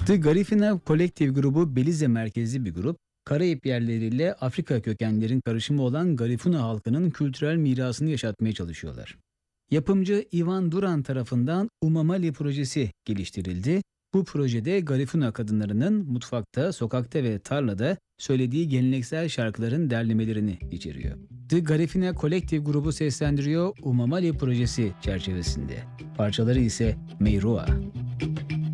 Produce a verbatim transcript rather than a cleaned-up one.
The Garifuna Collective grubu Belize merkezli bir grup. Karayip yerleriyle Afrika kökenlerin karışımı olan Garifuna halkının kültürel mirasını yaşatmaya çalışıyorlar. Yapımcı Ivan Duran tarafından Umamali projesi geliştirildi. Bu projede Garifuna kadınlarının mutfakta, sokakta ve tarlada söylediği geleneksel şarkıların derlemelerini içeriyor. The Garifuna Collective grubu seslendiriyor Umamali projesi çerçevesinde. Parçaları ise Meirua.